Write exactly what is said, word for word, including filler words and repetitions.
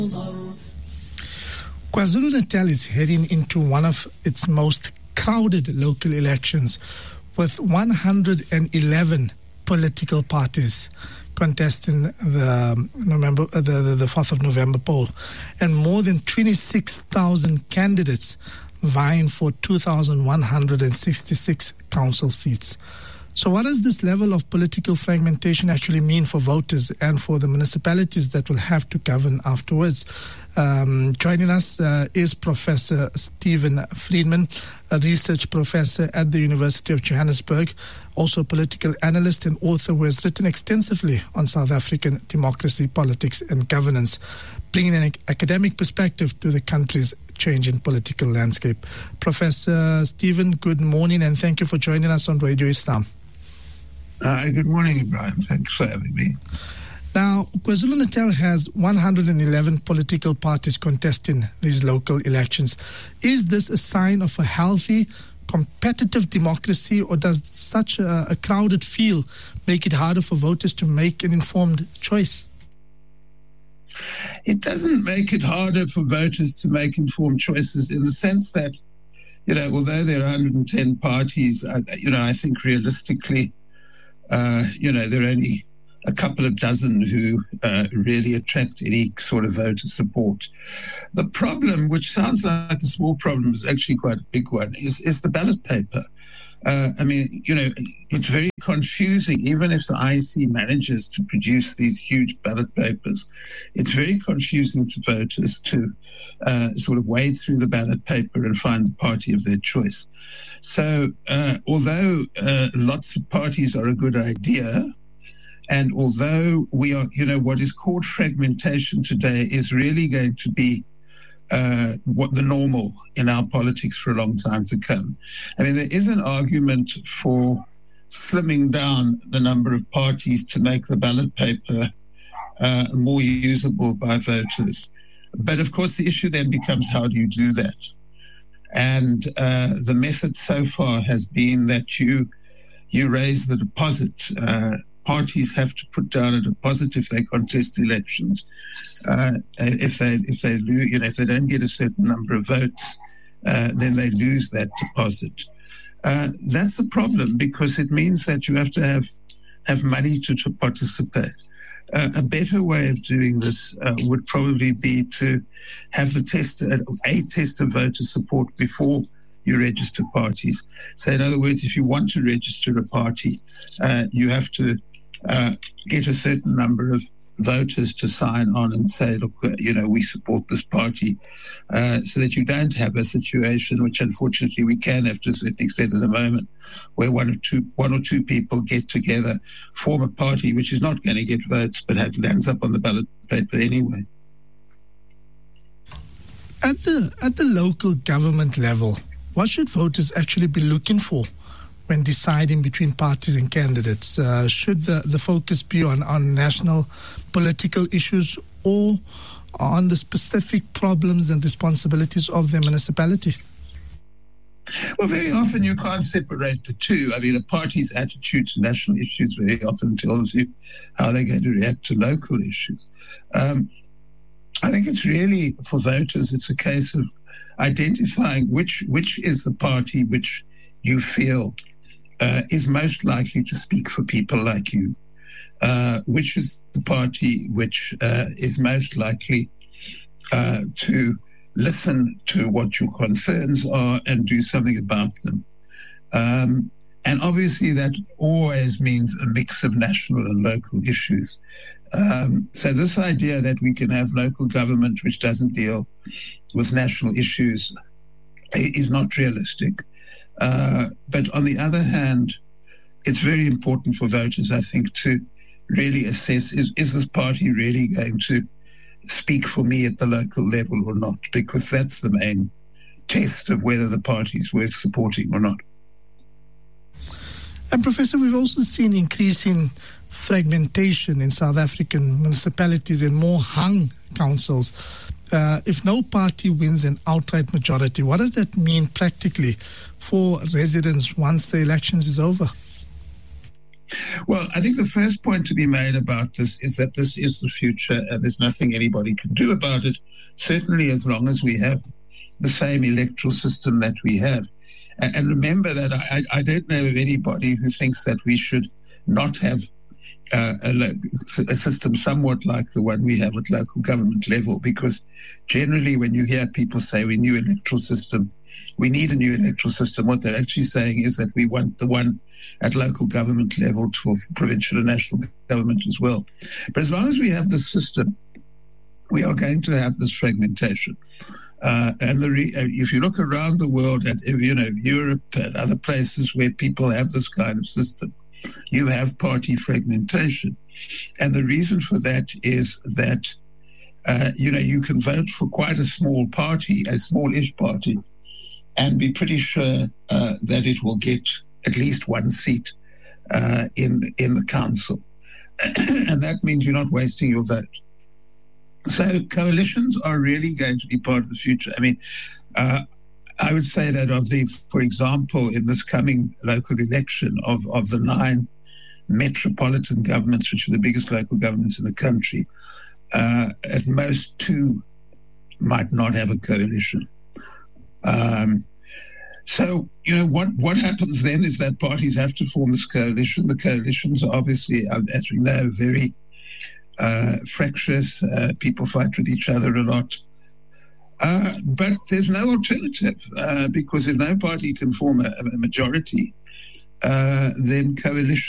KwaZulu-Natal is heading into one of its most crowded local elections, with one hundred eleven political parties contesting the November, the, the, the fourth of November poll, and more than twenty-six thousand candidates vying for two thousand one hundred sixty-six council seats. So what does this level of political fragmentation actually mean for voters and for the municipalities that will have to govern afterwards? Um, joining us uh, is Professor Steven Friedman, a research professor at the University of Johannesburg, also a political analyst and author who has written extensively on South African democracy, politics and governance, bringing an academic perspective to the country's changing political landscape. Professor Steven, good morning and thank you for joining us on Radio Islam. Uh, good morning, Ibrahim. Thanks for having me. Now, KwaZulu-Natal has one hundred eleven political parties contesting these local elections. Is this a sign of a healthy, competitive democracy, or does such a, a crowded feel make it harder for voters to make an informed choice? It doesn't make it harder for voters to make informed choices in the sense that, you know, although there are one hundred ten parties, I, you know, I think realistically, uh, you know, there are only a couple of dozen who uh, really attract any sort of voter support. The problem, which sounds like a small problem, is actually quite a big one, is, is the ballot paper. Uh, I mean, you know, it's very confusing, even if the I E C manages to produce these huge ballot papers. It's very confusing to voters to uh, sort of wade through the ballot paper and find the party of their choice. So uh, although uh, lots of parties are a good idea, and although we are, you know, what is called fragmentation today is really going to be uh, what the normal in our politics for a long time to come. I mean, there is an argument for slimming down the number of parties to make the ballot paper uh, more usable by voters. But of course, the issue then becomes, how do you do that? And uh, the method so far has been that you you raise the deposit. Uh, Parties have to put down a deposit if they contest elections. Uh, if they if they lose, you know, if they don't get a certain number of votes, uh, then they lose that deposit. Uh, that's a problem because it means that you have to have have money to, to participate. Uh, a better way of doing this uh, would probably be to have the test uh, a test of voter support before you register parties. So in other words, if you want to register a party, uh, you have to uh, get a certain number of voters to sign on and say, look, uh, you know, we support this party, uh, so that you don't have a situation, which unfortunately we can have to a certain extent at the moment, where one or two, one or two people get together, form a party which is not going to get votes, but has lands up on the ballot paper anyway. At the at the local government level, what should voters actually be looking for when deciding between parties and candidates? Uh, should the, the focus be on, on national political issues or on the specific problems and responsibilities of their municipality? Well, very often you can't separate the two. I mean, a party's attitude to national issues very often tells you how they're going to react to local issues. Um, I think it's really, for voters, it's a case of identifying which which is the party which you feel uh, is most likely to speak for people like you, uh, which is the party which uh, is most likely uh, to listen to what your concerns are and do something about them. Um, and obviously that always means a mix of national and local issues. Um, so this idea that we can have local government which doesn't deal with national issues is not realistic. Uh, but on the other hand, it's very important for voters, I think, to really assess, is, is this party really going to speak for me at the local level or not? Because that's the main test of whether the party is worth supporting or not. And Professor, we've also seen increasing fragmentation in South African municipalities and more hung councils. Uh, if no party wins an outright majority, what does that mean practically for residents once the elections is over? Well, I think the first point to be made about this is that this is the future and there's nothing anybody can do about it, certainly as long as we have the same electoral system that we have. And, and remember that I, I don't know of anybody who thinks that we should not have uh, a, a system somewhat like the one we have at local government level, because generally when you hear people say we need an electoral system, we need a new electoral system, what they're actually saying is that we want the one at local government level for provincial and national government as well. But as long as we have this system, we are going to have this fragmentation. Uh, and the re- if you look around the world at, you know, Europe and other places where people have this kind of system, you have party fragmentation. And the reason for that is that, uh, you know, you can vote for quite a small party, a smallish party, and be pretty sure uh, that it will get at least one seat uh, in in the council. And that means you're not wasting your vote. So coalitions are really going to be part of the future. I mean, uh, I would say that of the, for example, in this coming local election of, of the nine metropolitan governments, which are the biggest local governments in the country, uh, at most two might not have a coalition. Um, so, you know, what, what happens then is that parties have to form this coalition. The coalitions are obviously, as we know, very uh, fractious. Uh, people fight with each other a lot. Uh, but there's no alternative uh, because if no party can form a, a majority, uh, then coalition